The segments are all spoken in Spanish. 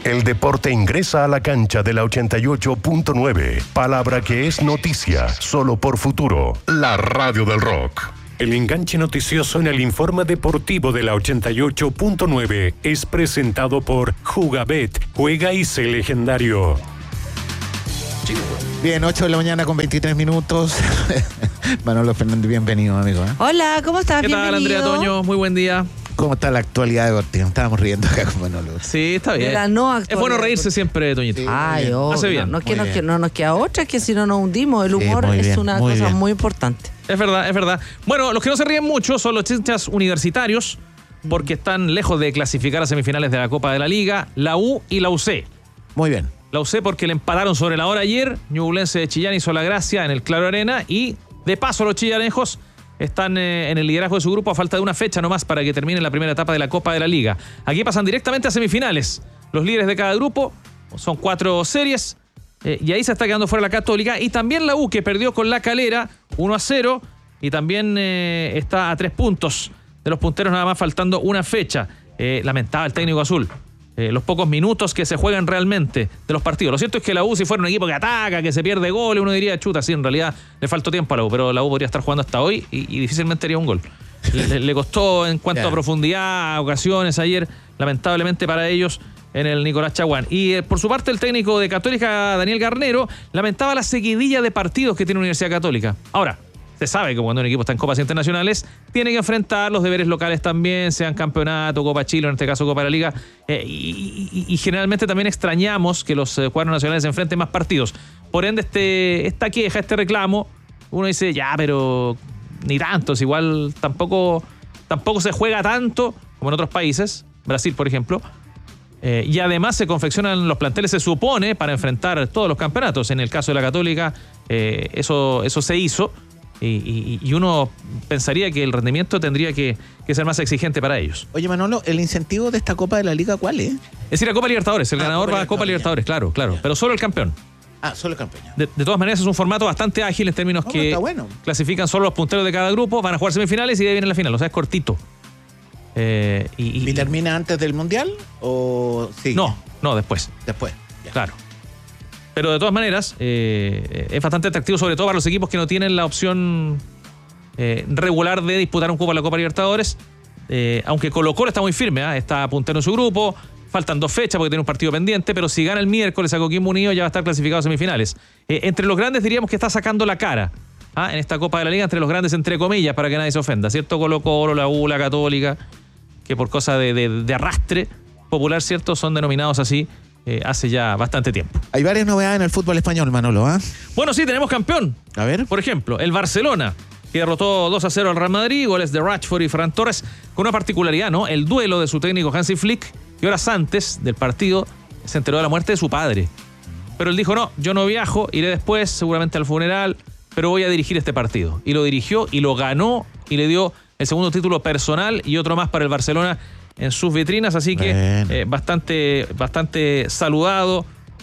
El deporte ingresa a la cancha de la 88.9. Palabra que es noticia, solo por Futuro, la radio del rock. El enganche noticioso en el informe deportivo de la 88.9 es presentado por Jugabet. Juega y sé legendario. Bien, 8 de la mañana con 23 minutos. Manolo Fernández, bienvenido, amigo. Hola, ¿cómo estás? ¿Qué tal, Andrea Toño? Muy buen día. ¿Cómo está la actualidad deportiva? Estábamos riendo acá con Manolo. Sí, está bien. Es bueno reírse siempre, Toñito. Sí. Ay, Hace bien. No nos queda otra, que si no nos hundimos. El humor es una cosa muy importante. Es verdad, es verdad. Bueno, los que no se ríen mucho son los hinchas universitarios, porque están lejos de clasificar a semifinales de la Copa de la Liga, la U y la UC. Muy bien. La UC porque le empataron sobre la hora ayer, Ñublense de Chillán hizo la gracia en el Claro Arena y de paso los chillanejos están en el liderazgo de su grupo a falta de una fecha nomás para que termine la primera etapa de la Copa de la Liga. Aquí pasan directamente a semifinales. Los líderes de cada grupo son 4 series y ahí se está quedando fuera la Católica y también la U que perdió con La Calera 1-0 y también está a 3 puntos de los punteros nada más faltando una fecha. Lamentaba el técnico azul. Los pocos minutos que se juegan realmente de los partidos. Lo cierto es que la U, si fuera un equipo que ataca, que se pierde goles, uno diría, chuta, sí, en realidad le faltó tiempo a la U, pero la U podría estar jugando hasta hoy y difícilmente haría un gol. Le costó en cuanto a profundidad, a ocasiones ayer, lamentablemente para ellos, en el Nicolás Chaguán. Y por su parte, el técnico de Católica, Daniel Garnero, lamentaba la seguidilla de partidos que tiene Universidad Católica. Ahora, se sabe que cuando un equipo está en Copas Internacionales tiene que enfrentar los deberes locales también, sean campeonato, Copa Chile, en este caso Copa de la Liga, y generalmente también extrañamos que los cuadros nacionales se enfrenten más partidos. Por ende, esta queja, este reclamo, uno dice, ya, pero ni tantos, igual tampoco se juega tanto como en otros países, Brasil por ejemplo, y además se confeccionan los planteles, se supone, para enfrentar todos los campeonatos. En el caso de la Católica, eso se hizo. Y uno pensaría que el rendimiento tendría que ser más exigente para ellos. Oye, Manolo, ¿el incentivo de esta Copa de la Liga cuál es? Es decir, a Copa Libertadores. El ganador va a Copa Libertadores, claro. Ya. Pero solo el campeón. Solo el campeón. De todas maneras, es un formato bastante ágil en términos que clasifican solo los punteros de cada grupo, van a jugar semifinales y de ahí viene la final. O sea, es cortito. ¿Y termina antes del Mundial o sigue? No, después. Después, ya. Claro. Pero de todas maneras, es bastante atractivo, sobre todo para los equipos que no tienen la opción regular de disputar un cupo a la Copa Libertadores. Aunque Colo-Colo está muy firme, está puntero en su grupo, faltan 2 fechas porque tiene un partido pendiente, pero si gana el miércoles a Coquimbo Unido ya va a estar clasificado a semifinales. Entre los grandes diríamos que está sacando la cara en esta Copa de la Liga, entre los grandes entre comillas, para que nadie se ofenda, ¿cierto? Colo-Colo, la U, la Católica, que por cosa de arrastre popular, ¿cierto? Son denominados así. Hace ya bastante tiempo. Hay varias novedades en el fútbol español, Manolo, ¿ah? Bueno, sí, tenemos campeón. A ver. Por ejemplo, el Barcelona, que derrotó 2-0 al Real Madrid, goles de Rashford y Ferran Torres, con una particularidad, ¿no? El duelo de su técnico Hansi Flick, y horas antes del partido se enteró de la muerte de su padre. Pero él dijo, no, yo no viajo, iré después, seguramente al funeral, pero voy a dirigir este partido. Y lo dirigió y lo ganó y le dio el segundo título personal y otro más para el Barcelona en sus vitrinas, así que bastante saludado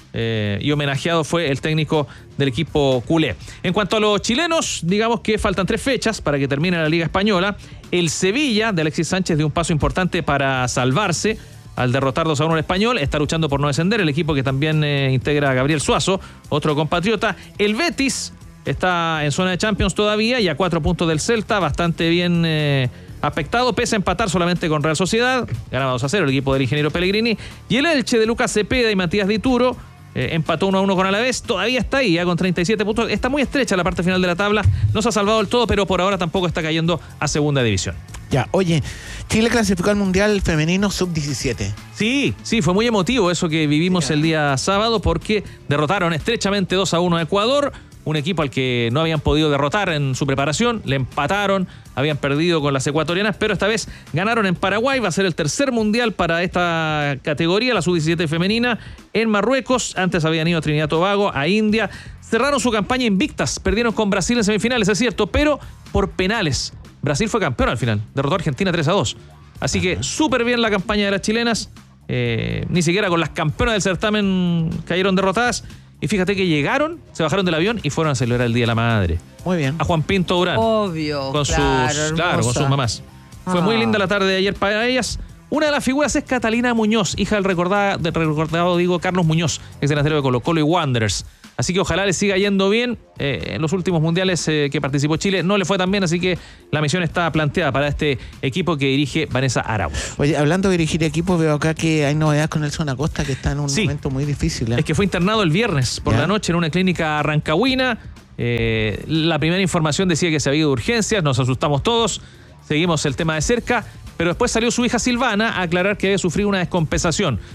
y homenajeado fue el técnico del equipo culé. En cuanto a los chilenos, digamos que faltan 3 fechas para que termine la Liga Española. El Sevilla de Alexis Sánchez dio un paso importante para salvarse al derrotar 2-1 al Español. Está luchando por no descender, el equipo que también integra a Gabriel Suazo, otro compatriota. El Betis está en zona de Champions todavía y a 4 puntos del Celta, bastante bien aspectado, pese a empatar solamente con Real Sociedad, ganaba 2-0 el equipo del ingeniero Pellegrini, y el Elche de Lucas Cepeda y Matías Dituro empató 1-1 con Alavés, todavía está ahí, con 37 puntos, está muy estrecha la parte final de la tabla, no se ha salvado del todo, pero por ahora tampoco está cayendo a segunda división. Ya, oye, Chile clasificó al Mundial Femenino Sub-17. Sí, fue muy emotivo eso que vivimos el día sábado, porque derrotaron estrechamente 2-1 a Ecuador, un equipo al que no habían podido derrotar en su preparación, le empataron, habían perdido con las ecuatorianas, pero esta vez ganaron en Paraguay, va a ser el tercer mundial para esta categoría, la sub-17 femenina, en Marruecos, antes habían ido a Trinidad y Tobago, a India, cerraron su campaña invictas, perdieron con Brasil en semifinales, es cierto, pero por penales. Brasil fue campeón al final, derrotó a Argentina 3-2. Así que súper bien la campaña de las chilenas, ni siquiera con las campeonas del certamen cayeron derrotadas. Y fíjate que llegaron, se bajaron del avión y fueron a celebrar el Día de la Madre. Muy bien. A Juan Pinto Durán. Obvio, con sus mamás. Fue muy linda la tarde de ayer para ellas. Una de las figuras es Catalina Muñoz, hija del recordado Carlos Muñoz, ex delantero de Colo-Colo y Wanderers. Así que ojalá le siga yendo bien. En los últimos mundiales que participó Chile no le fue tan bien, así que la misión está planteada para este equipo que dirige Vanessa Arauz. Oye, hablando de dirigir equipos, veo acá que hay novedades con Nelson Acosta, que está en un momento muy difícil. Es que fue internado el viernes por la noche en una clínica rancagüina. La primera información decía que se había ido de urgencias, nos asustamos todos, seguimos el tema de cerca, pero después salió su hija Silvana a aclarar que había sufrido una descompensación.